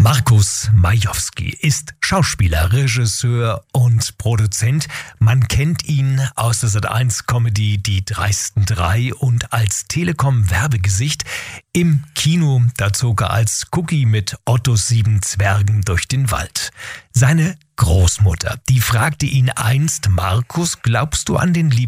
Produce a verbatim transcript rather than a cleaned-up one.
Markus Majowski ist Schauspieler, Regisseur und Produzent. Man kennt ihn aus der Sat eins Comedy Die dreisten drei und als Telekom-Werbegesicht. Im Kino, da zog er als Cookie mit Ottos sieben Zwergen durch den Wald. Seine Großmutter, die fragte ihn einst: Markus, glaubst du an den lieben